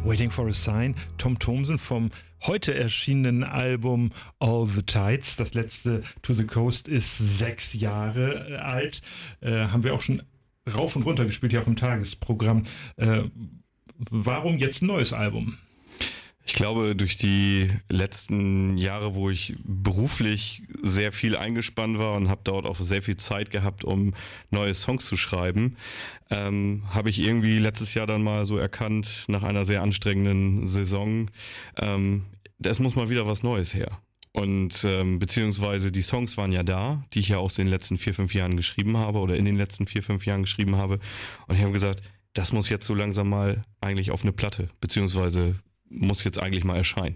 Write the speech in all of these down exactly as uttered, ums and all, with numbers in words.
Waiting for a Sign, Tom Thomsen vom heute erschienenen Album All the Tides. Das letzte, To the Coast, ist sechs Jahre alt. Äh, haben wir auch schon rauf und runter gespielt, hier auch im Tagesprogramm. Äh, warum jetzt ein neues Album? Ich glaube, durch die letzten Jahre, wo ich beruflich sehr viel eingespannt war und habe dort auch sehr viel Zeit gehabt, um neue Songs zu schreiben, ähm, habe ich irgendwie letztes Jahr dann mal so erkannt, nach einer sehr anstrengenden Saison, ähm, es muss mal wieder was Neues her. Und ähm, beziehungsweise die Songs waren ja da, die ich ja aus den letzten vier, fünf Jahren geschrieben habe oder in den letzten vier, fünf Jahren geschrieben habe. Und ich habe gesagt, das muss jetzt so langsam mal eigentlich auf eine Platte, beziehungsweise muss jetzt eigentlich mal erscheinen.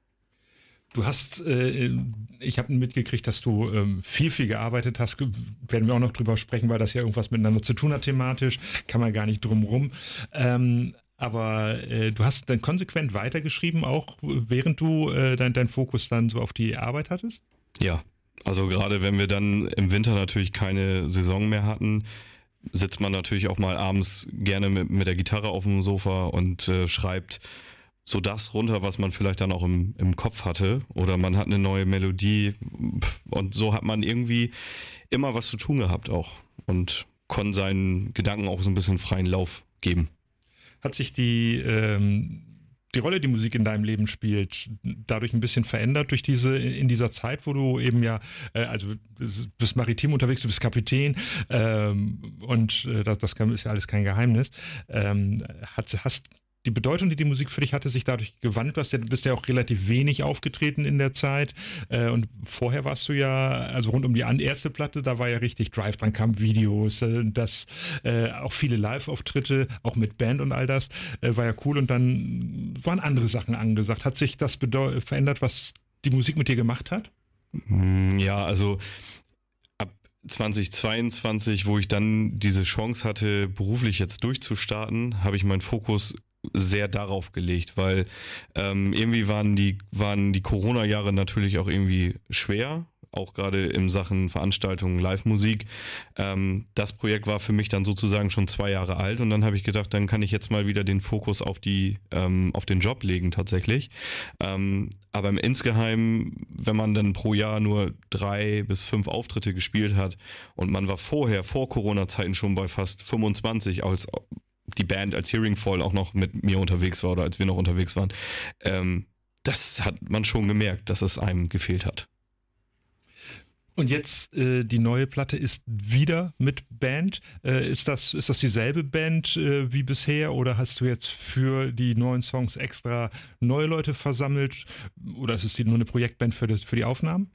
Du hast, äh, ich habe mitgekriegt, dass du ähm, viel, viel gearbeitet hast. Werden wir auch noch drüber sprechen, weil das ja irgendwas miteinander zu tun hat thematisch. Kann man gar nicht drum rum. Ähm, aber äh, du hast dann konsequent weitergeschrieben, auch während du äh, dein, dein Fokus dann so auf die Arbeit hattest? Ja, also gerade wenn wir dann im Winter natürlich keine Saison mehr hatten, sitzt man natürlich auch mal abends gerne mit, mit der Gitarre auf dem Sofa und äh, schreibt so das runter, was man vielleicht dann auch im, im Kopf hatte, oder man hat eine neue Melodie und so hat man irgendwie immer was zu tun gehabt auch und konnte seinen Gedanken auch so ein bisschen freien Lauf geben. Hat sich die, ähm, die Rolle, die Musik in deinem Leben spielt, dadurch ein bisschen verändert durch diese, in dieser Zeit, wo du eben ja, äh, also bist maritim unterwegs, du bist Kapitän, ähm, und äh, das, das ist ja alles kein Geheimnis. Ähm, hast, hast Die Bedeutung, die die Musik für dich hatte, sich dadurch gewandelt. Du hast ja, bist ja auch relativ wenig aufgetreten in der Zeit. Äh, und vorher warst du ja, also rund um die erste Platte, da war ja richtig Drive, dann kamen Videos, äh, das, äh, auch viele Live-Auftritte, auch mit Band und all das, äh, war ja cool. Und dann waren andere Sachen angesagt. Hat sich das bedeu- verändert, was die Musik mit dir gemacht hat? Ja, also ab zwanzig zweiundzwanzig, wo ich dann diese Chance hatte, beruflich jetzt durchzustarten, habe ich meinen Fokus sehr darauf gelegt, weil ähm, irgendwie waren die waren die Corona-Jahre natürlich auch irgendwie schwer, auch gerade in Sachen Veranstaltungen, Live-Musik. Ähm, das Projekt war für mich dann sozusagen schon zwei Jahre alt und dann habe ich gedacht, dann kann ich jetzt mal wieder den Fokus auf die ähm, auf den Job legen tatsächlich. Ähm, aber im Insgeheim, wenn man dann pro Jahr nur drei bis fünf Auftritte gespielt hat und man war vorher, vor Corona-Zeiten schon bei fast fünfundzwanzig als die Band als Hearingfall auch noch mit mir unterwegs war oder als wir noch unterwegs waren, ähm, das hat man schon gemerkt, dass es einem gefehlt hat. Und jetzt äh, die neue Platte ist wieder mit Band. Äh, ist das ist das dieselbe Band äh, wie bisher oder hast du jetzt für die neuen Songs extra neue Leute versammelt oder ist es die, nur eine Projektband für, das, für die Aufnahmen?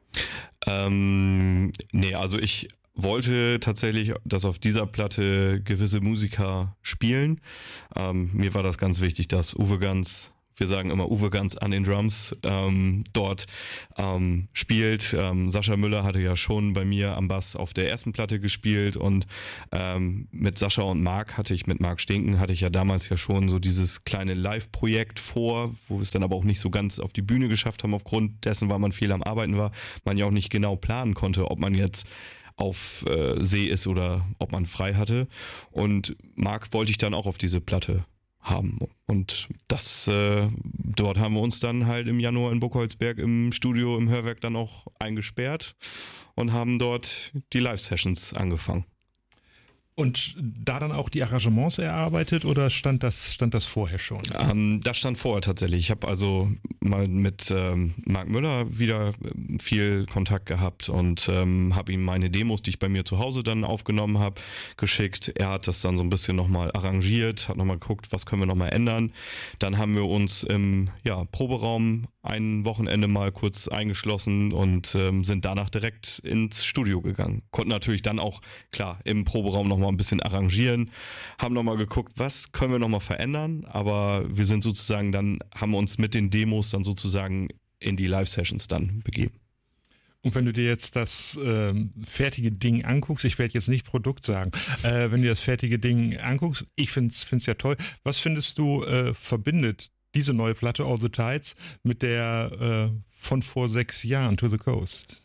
Ähm, nee, also ich wollte tatsächlich, dass auf dieser Platte gewisse Musiker spielen. Ähm, mir war das ganz wichtig, dass Uwe Ganz, wir sagen immer Uwe Ganz an den Drums, ähm, dort ähm, spielt. Ähm, Sascha Müller hatte ja schon bei mir am Bass auf der ersten Platte gespielt und ähm, mit Sascha und Marc hatte ich, mit Marc Stinken hatte ich ja damals ja schon so dieses kleine Live-Projekt vor, wo wir es dann aber auch nicht so ganz auf die Bühne geschafft haben aufgrund dessen, weil man viel am Arbeiten war, man ja auch nicht genau planen konnte, ob man jetzt auf äh, See ist oder ob man frei hatte. Und Marc wollte ich dann auch auf diese Platte haben. Und das, äh, dort haben wir uns dann halt im Januar in Buchholzberg im Studio, im Hörwerk dann auch eingesperrt und haben dort die Live-Sessions angefangen. Und da dann auch die Arrangements erarbeitet oder stand das, stand das vorher schon? Ähm, das stand vorher tatsächlich. Ich habe also mal mit ähm, Marc Müller wieder viel Kontakt gehabt und ähm, habe ihm meine Demos, die ich bei mir zu Hause dann aufgenommen habe, geschickt. Er hat das dann so ein bisschen nochmal arrangiert, hat nochmal geguckt, was können wir nochmal ändern. Dann haben wir uns im ja, Proberaum ein Wochenende mal kurz eingeschlossen und ähm, sind danach direkt ins Studio gegangen. Konnten natürlich dann auch, klar, im Proberaum nochmal ein bisschen arrangieren, haben nochmal geguckt, was können wir nochmal verändern, aber wir sind sozusagen dann, haben uns mit den Demos dann sozusagen in die Live-Sessions dann begeben. Und wenn du dir jetzt das ähm, fertige Ding anguckst, ich werde jetzt nicht Produkt sagen, äh, wenn du das fertige Ding anguckst, ich finde es ja toll, was findest du äh, verbindet diese neue Platte All the Tides mit der äh, von vor sechs Jahren To the Coast?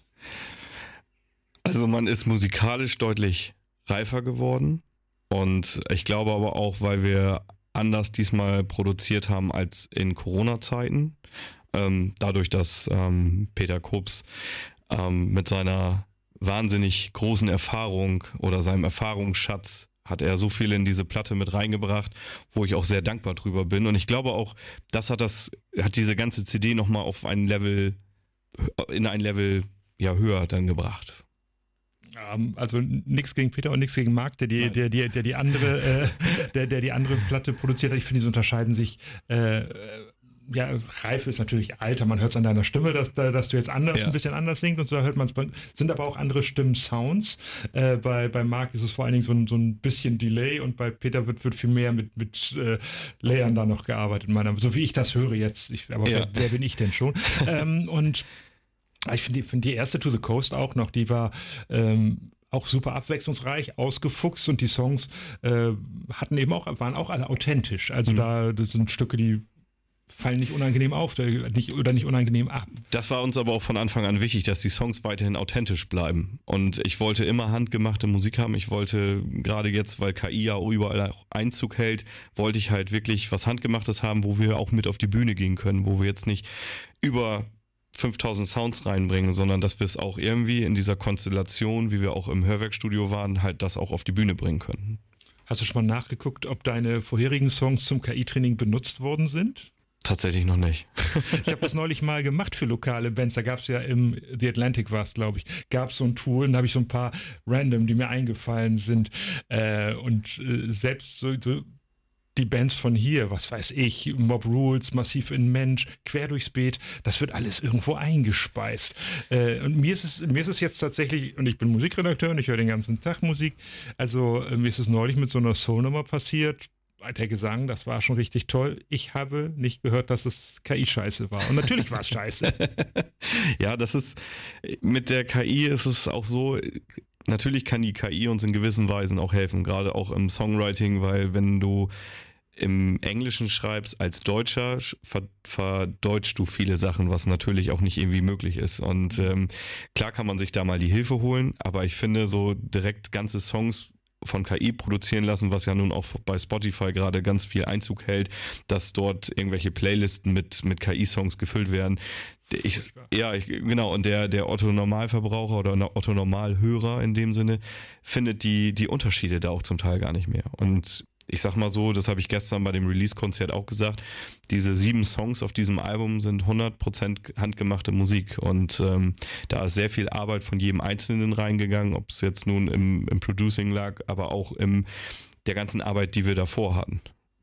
Also man ist musikalisch deutlich reifer geworden und ich glaube aber auch, weil wir anders diesmal produziert haben als in Corona-Zeiten. Ähm, dadurch, dass ähm, Peter Kops ähm, mit seiner wahnsinnig großen Erfahrung oder seinem Erfahrungsschatz hat er so viel in diese Platte mit reingebracht, wo ich auch sehr dankbar drüber bin. Und ich glaube auch, das hat das, hat diese ganze C D nochmal auf ein Level, in ein Level ja, höher dann gebracht. Also nichts gegen Peter und nichts gegen Marc, der die, der, der, der die andere, äh, der, der die andere Platte produziert hat. Ich finde, die unterscheiden sich. Äh, ja, Reife ist natürlich Alter, man hört es an deiner Stimme, dass, dass du jetzt anders, ja. ein bisschen anders singst und so, da hört man es, sind aber auch andere Stimmen-Sounds. Äh, bei, bei Marc ist es vor allen Dingen so ein, so ein bisschen Delay und bei Peter wird, wird viel mehr mit, mit äh, Layern da noch gearbeitet, meiner, so wie ich das höre jetzt. Ich, aber ja. wer, wer bin ich denn schon? ähm, und ich finde die, find die erste To the Coast auch noch, die war ähm, auch super abwechslungsreich, ausgefuchst und die Songs äh, hatten eben auch, waren auch alle authentisch. Also mhm. da das sind Stücke, die fallen nicht unangenehm auf nicht, oder nicht unangenehm ab. Das war uns aber auch von Anfang an wichtig, dass die Songs weiterhin authentisch bleiben. Und ich wollte immer handgemachte Musik haben. Ich wollte, gerade jetzt, weil K I ja überall auch Einzug hält, wollte ich halt wirklich was Handgemachtes haben, wo wir auch mit auf die Bühne gehen können, wo wir jetzt nicht über fünftausend Sounds reinbringen, sondern dass wir es auch irgendwie in dieser Konstellation, wie wir auch im Hörwerkstudio waren, halt das auch auf die Bühne bringen können. Hast du schon mal nachgeguckt, ob deine vorherigen Songs zum K I-Training benutzt worden sind? Tatsächlich noch nicht. Ich habe das neulich mal gemacht für lokale Bands. Da gab es ja im The Atlantic war es, glaube ich, gab es so ein Tool und da habe ich so ein paar random, die mir eingefallen sind. Äh, und äh, selbst so, so die Bands von hier, was weiß ich, Mob Rules, Massiv in Mensch, Quer durchs Beet, das wird alles irgendwo eingespeist. Äh, und mir ist es, mir ist es jetzt tatsächlich, und ich bin Musikredakteur und ich höre den ganzen Tag Musik, also äh, mir ist es neulich mit so einer Soul-Nummer passiert. Der Gesang, das war schon richtig toll. Ich habe nicht gehört, dass es K I-Scheiße war. Und natürlich war es scheiße. Ja, das ist, mit der K I ist es auch so, natürlich kann die K I uns in gewissen Weisen auch helfen, gerade auch im Songwriting, weil wenn du im Englischen schreibst als Deutscher, ver- verdeutschst du viele Sachen, was natürlich auch nicht irgendwie möglich ist. Und ähm, klar kann man sich da mal die Hilfe holen, aber ich finde so direkt ganze Songs von K I produzieren lassen, was ja nun auch bei Spotify gerade ganz viel Einzug hält, dass dort irgendwelche Playlisten mit, mit K I-Songs gefüllt werden. Ich, ja, ich, genau, und der, der Otto-Normalverbraucher oder Otto-Normalhörer in dem Sinne findet die, die Unterschiede da auch zum Teil gar nicht mehr. Und ich sag mal so, das habe ich gestern bei dem Release-Konzert auch gesagt, diese sieben Songs auf diesem Album sind hundert Prozent handgemachte Musik und ähm, da ist sehr viel Arbeit von jedem Einzelnen reingegangen, ob es jetzt nun im, im Producing lag, aber auch in der ganzen Arbeit, die wir davor hatten.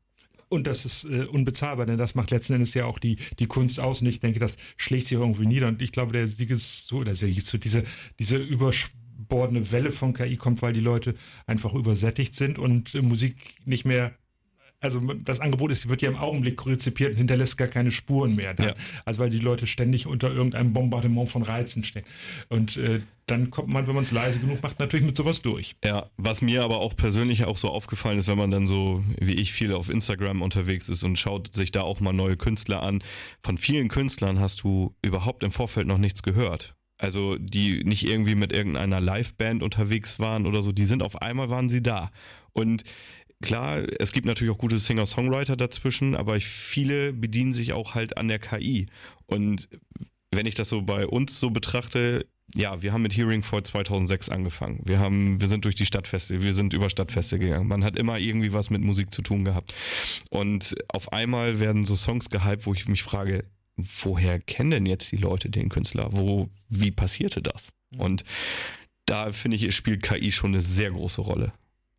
Und das ist äh, unbezahlbar, denn das macht letzten Endes ja auch die, die Kunst aus und ich denke, das schlägt sich irgendwie nieder und ich glaube, der Sieg ist so, oder Sieg ist so, diese, diese Übersch bordene Welle von K I kommt, weil die Leute einfach übersättigt sind und äh, Musik nicht mehr, also das Angebot ist, wird ja im Augenblick rezipiert und hinterlässt gar keine Spuren mehr. Dann. Ja. Also weil die Leute ständig unter irgendeinem Bombardement von Reizen stehen. Und äh, dann kommt man, wenn man es leise genug macht, natürlich mit sowas durch. Ja, was mir aber auch persönlich auch so aufgefallen ist, wenn man dann so, wie ich, viel auf Instagram unterwegs ist und schaut sich da auch mal neue Künstler an. Von vielen Künstlern hast du überhaupt im Vorfeld noch nichts gehört. Also die nicht irgendwie mit irgendeiner Liveband unterwegs waren oder so, die sind auf einmal, waren sie da. Und klar, es gibt natürlich auch gute Singer-Songwriter dazwischen, aber viele bedienen sich auch halt an der K I. Und wenn ich das so bei uns so betrachte, ja, wir haben mit Hearing vor zweitausendsechs angefangen. Wir haben, wir sind durch die Stadtfeste, wir sind über Stadtfeste gegangen. Man hat immer irgendwie was mit Musik zu tun gehabt. Und auf einmal werden so Songs gehypt, wo ich mich frage, woher kennen denn jetzt die Leute den Künstler? Wo, wie passierte das? Und da finde ich, spielt K I schon eine sehr große Rolle.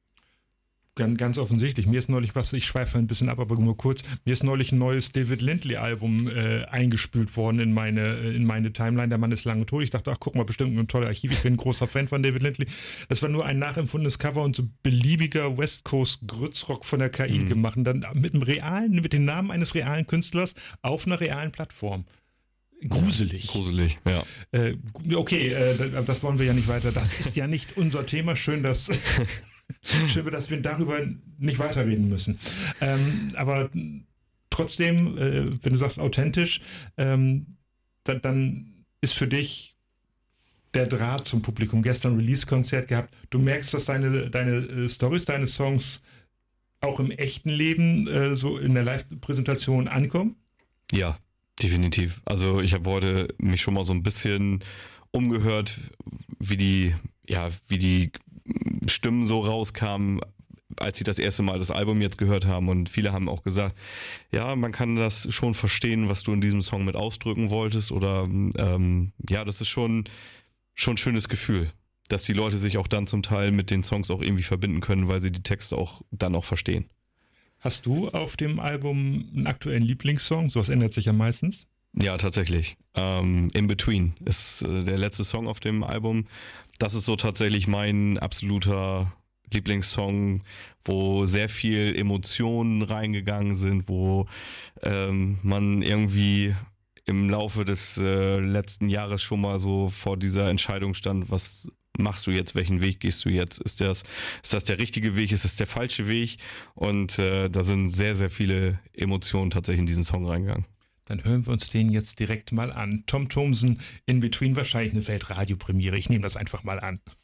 Ganz, ganz offensichtlich. Mir ist neulich was, ich schweife ein bisschen ab, aber nur kurz, mir ist neulich ein neues David Lindley-Album äh, eingespült worden in meine, in meine Timeline. Der Mann ist lange tot. Ich dachte, ach, guck mal, bestimmt ein tolles Archiv. Ich bin ein großer Fan von David Lindley. Das war nur ein nachempfundenes Cover und so beliebiger West Coast Grützrock von der K I mhm. gemacht. Und dann mit einem realen, mit dem Namen eines realen Künstlers auf einer realen Plattform. Gruselig. Gruselig, ja. Äh, okay, äh, das wollen wir ja nicht weiter. Das ist ja nicht unser Thema. Schön, dass... Schön, dass wir darüber nicht weiterreden müssen. Ähm, aber trotzdem, äh, wenn du sagst authentisch, ähm, dann, dann ist für dich der Draht zum Publikum. Gestern Release-Konzert gehabt. Du merkst, dass deine, deine äh, Storys, deine Songs auch im echten Leben äh, so in der Live-Präsentation ankommen? Ja, definitiv. Also ich habe heute mich schon mal so ein bisschen umgehört, wie die, ja, wie die Stimmen so rauskamen, als sie das erste Mal das Album jetzt gehört haben, und viele haben auch gesagt, ja, man kann das schon verstehen, was du in diesem Song mit ausdrücken wolltest, oder ähm, ja, das ist schon, schon ein schönes Gefühl, dass die Leute sich auch dann zum Teil mit den Songs auch irgendwie verbinden können, weil sie die Texte auch dann auch verstehen. Hast du auf dem Album einen aktuellen Lieblingssong? Sowas ändert sich ja meistens. Ja, tatsächlich. Ähm, In Between ist äh, der letzte Song auf dem Album. Das ist so tatsächlich mein absoluter Lieblingssong, wo sehr viel Emotionen reingegangen sind, wo ähm, man irgendwie im Laufe des äh, letzten Jahres schon mal so vor dieser Entscheidung stand, was machst du jetzt, welchen Weg gehst du jetzt? Ist das, ist das der richtige Weg, ist das der falsche Weg? Und äh, da sind sehr, sehr viele Emotionen tatsächlich in diesen Song reingegangen. Dann hören wir uns den jetzt direkt mal an. Tom Thomsen, In Between, wahrscheinlich eine Weltradiopremiere. Ich nehme das einfach mal an.